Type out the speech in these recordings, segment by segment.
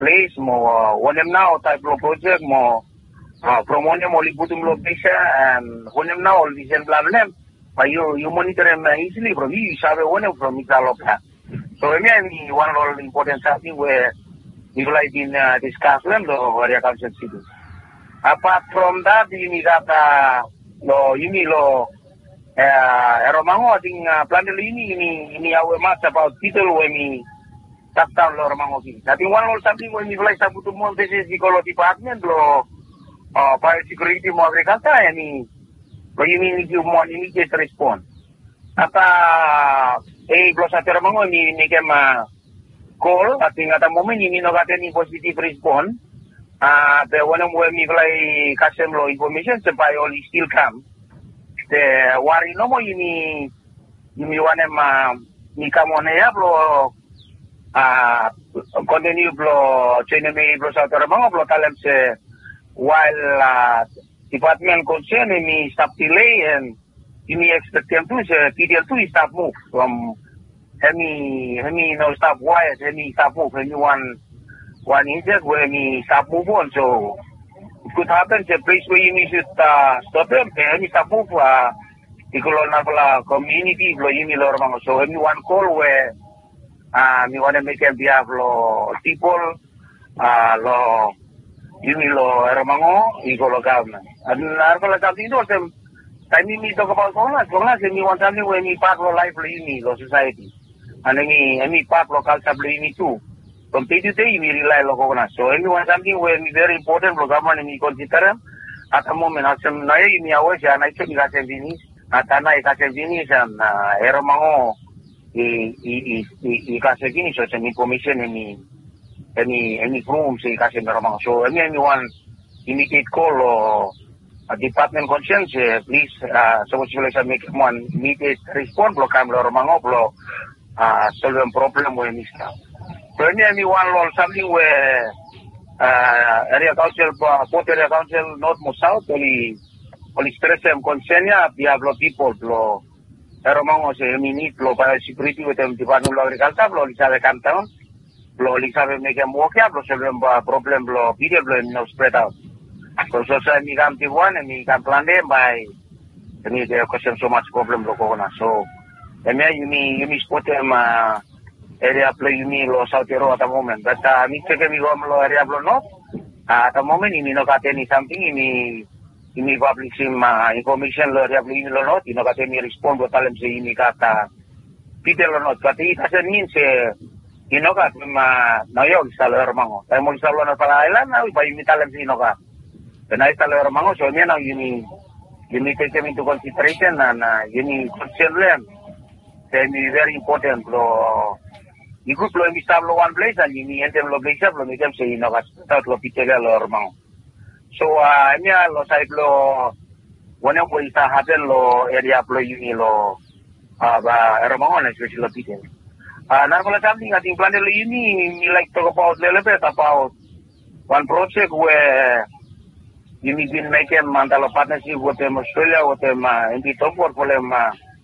place mo onem now type lo project mo from onem oli putum lo place and onem now all vision problem but you monitor them easily from you sabe onem from italopla so emi one all important something where we like in discuss them lo area council city apart from that you got lo Romango ting plan ini awe mas about people when me tap down lo Romango ki. Tapi one or something when me like sabu tu mon pese psikolo department lo biosecurity mo agriculture yani lo ini ni mo ini ke respond. Ata lo sa Romango ni kema call ating ata moment ini no gate ni positive respond. The one when me like kasem lo information sampai all still come. The wari no mo ini wane ni kamone ya blo continue blo chene me blo sa Romango blo talem se while department concern mi stop delay and ini expect them to se PDL to stop move from hemi no stop wire hemi stop move hemi one inches where me stop move on so it could happen the place where you should stop them and stop move ikulo na pala community lo yimi lo Romango so one call where me want to make a behalf lo people lo yimi lo Romango ikulo government and narko la something do some time me talk about Congress me want something where me part lo life lo yimi lo society and me part lo culture lo yimi too from day to day, we rely on Congress. So, anyone something where we very important for government we consider at the moment. As some na yun niya siya na ito ikasem dinis at na ikasem dinis ang Romango ikasem dinis so some information any room sa ikasem Romango. So, anyone immediate call or department conscience please so much like make one immediate respond block am Romango block solve the problem when we start. So anyone or something where area council, both area council, north mo south, only stress and concern ya, Diablo people, lo Romango se minute, lo biosecurity with them department of agriculture, lo lisabe canton, lo lisabe make them work up, lo solve problem, lo video, lo no spread out. So mi kam tiwan, mi kam plan them by, mi there question so much problem lo kona. So, you mi spot them area play me lo South Ero at the moment. But me check me go lo area lo north. At the moment, you know got any something in me publish some information lo area play lo north. You know got any respond to tell them say you got people or not. But it doesn't mean say you know got na yo install Romango. Tayo mo install na pala island na iba yung tell them say you know got. Then I install Romango so me now you need take them into consideration and you need consider them. Then very important lo you could lo install one place and you need them lo place up lo make them say you know start lo pitega lo Romango. So niya lo side lo one of what happen lo area lo yuni lo Romango na especially lo pitega. Now for something I think plan lo yuni me like talk about little bit about one project where you need been making mandalo partnership with them Australia with them in the top work for them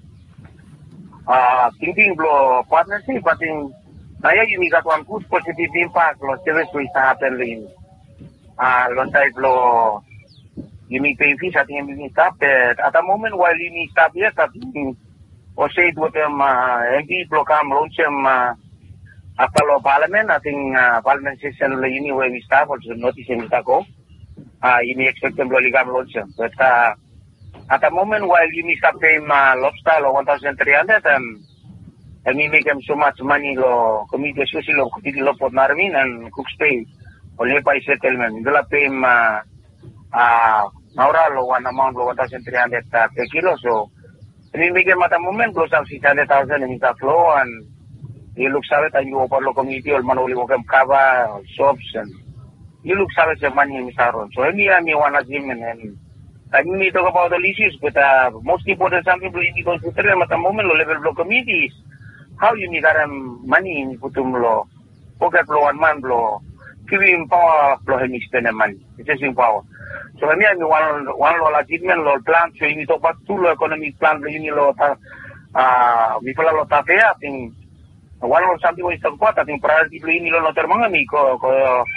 thinking blow partnership but in Naya you got one good positive impact lo service we happen in lo type lo you need pay fees at the stop at the moment while you need stop yet at or say with them MP program launch them after lo parliament I think parliament session lo you where we start also notice in Taco you may expect them lo ligam launch them but at the moment while you need stop pay lobster lo 1,300 and we make them so much money lo committee especially lo committee lo Port Narmin and Cooks Pay only by settlement they'll pay naura lo one amount lo 1,300 per kilo so and we make them at the moment close to 600,000 in the flow and you look sabe that you over lo committee or manoli work cover shops and you look sabe the money in Saron so me one agreement and I need to talk about the issues but most important something we need to consider at the moment lo level of committees how you need money in putum lo pocket lo one man lo giving power lo hemi spend money it's just in power so me one lo achievement lo plan so you need to about two lo economic plan lo you need lo we follow lo tapea thing Walau sabi ko isang kwat, ating priority ini lo noter mga mi ko